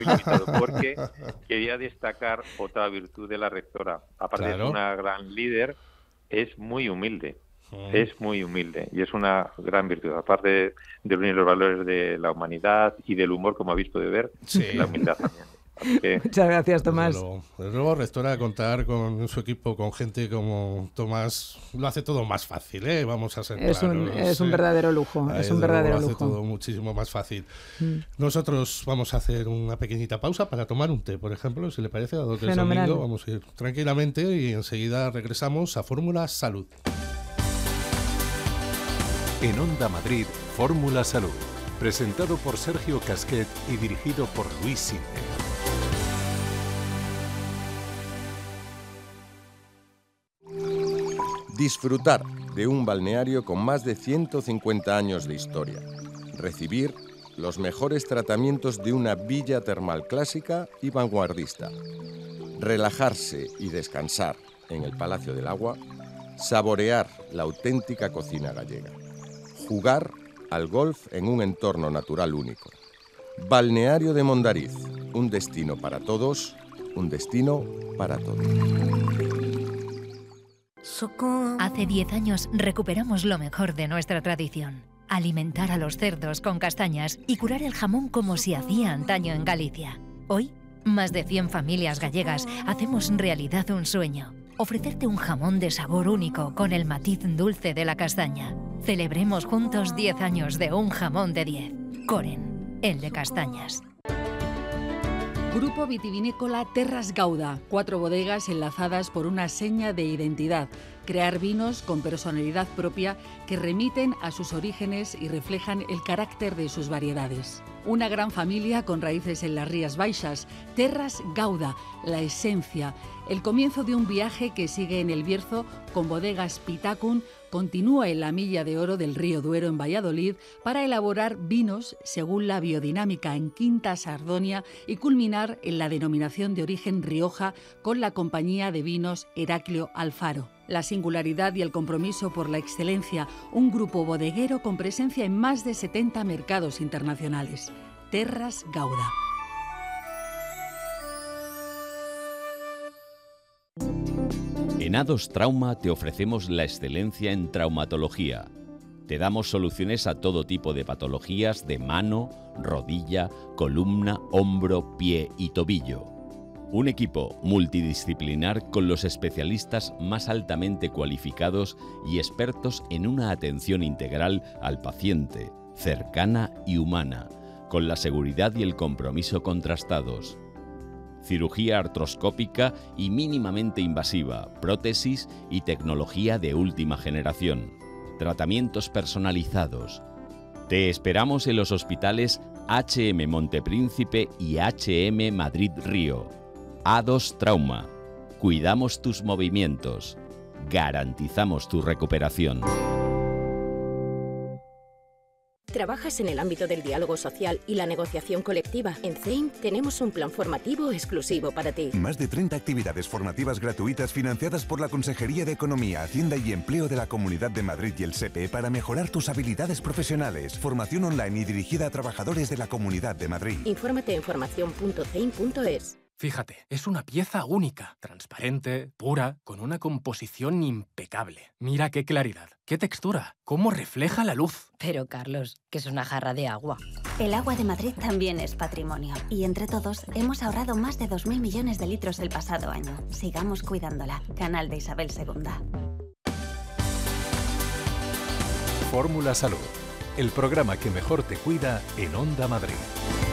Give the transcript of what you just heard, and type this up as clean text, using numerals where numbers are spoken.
limitado, porque quería destacar otra virtud de la rectora. Aparte de ser una gran líder, es muy humilde. Es muy humilde y es una gran virtud. Aparte de unir los valores de la humanidad y del humor, como habéis podido ver, la humildad también. Muchas gracias, Tomás. Desde luego, rectora, contar con su equipo, con gente como Tomás, lo hace todo más fácil, ¿eh? Vamos a ser claros. Es un verdadero lujo. Es un verdadero lujo. Lo hace todo muchísimo más fácil. Nosotros vamos a hacer una pequeñita pausa para tomar un té, por ejemplo, si le parece, a 2 del domingo. Vamos a ir tranquilamente y enseguida regresamos a Fórmula Salud. En Onda Madrid, Fórmula Salud. Presentado por Sergio Casquet y dirigido por Luis Sidney. Disfrutar de un balneario con más de 150 años de historia. Recibir los mejores tratamientos de una villa termal clásica y vanguardista. Relajarse y descansar en el Palacio del Agua. Saborear la auténtica cocina gallega. Jugar al golf en un entorno natural único. Balneario de Mondariz, un destino para todos, un destino para todos. Hace 10 años recuperamos lo mejor de nuestra tradición. Alimentar a los cerdos con castañas y curar el jamón como se hacía antaño en Galicia. Hoy, más de 100 familias gallegas hacemos realidad un sueño. Ofrecerte un jamón de sabor único con el matiz dulce de la castaña. Celebremos juntos 10 años de un jamón de 10. Coren, el de castañas. Grupo vitivinícola Terras Gauda, 4 bodegas enlazadas por una seña de identidad. Crear vinos con personalidad propia que remiten a sus orígenes y reflejan el carácter de sus variedades. Una gran familia con raíces en las Rías Baixas. Terras Gauda, la esencia. El comienzo de un viaje que sigue en el Bierzo con bodegas Pitacun, continúa en la Milla de Oro del Río Duero en Valladolid para elaborar vinos según la biodinámica en Quinta Sardonia y culminar en la denominación de origen Rioja con la compañía de vinos Heraclio Alfaro. La singularidad y el compromiso por la excelencia, un grupo bodeguero con presencia en más de 70 mercados internacionales. Terras Gauda. En A2 Trauma te ofrecemos la excelencia en traumatología. Te damos soluciones a todo tipo de patologías de mano, rodilla, columna, hombro, pie y tobillo. Un equipo multidisciplinar con los especialistas más altamente cualificados y expertos en una atención integral al paciente, cercana y humana, con la seguridad y el compromiso contrastados. Cirugía artroscópica y mínimamente invasiva, prótesis y tecnología de última generación. Tratamientos personalizados. Te esperamos en los hospitales HM Montepríncipe y HM Madrid Río. A2 Trauma. Cuidamos tus movimientos. Garantizamos tu recuperación. ¿Trabajas en el ámbito del diálogo social y la negociación colectiva? En CEIM tenemos un plan formativo exclusivo para ti. Más de 30 actividades formativas gratuitas financiadas por la Consejería de Economía, Hacienda y Empleo de la Comunidad de Madrid y el SEPE para mejorar tus habilidades profesionales. Formación online y dirigida a trabajadores de la Comunidad de Madrid. Infórmate en formación.ceim.es. Fíjate, es una pieza única, transparente, pura, con una composición impecable. Mira qué claridad, qué textura, cómo refleja la luz. Pero, Carlos, que es una jarra de agua. El agua de Madrid también es patrimonio. Y entre todos hemos ahorrado más de 2.000 millones de litros el pasado año. Sigamos cuidándola. Canal de Isabel II. Fórmula Salud, el programa que mejor te cuida en Onda Madrid.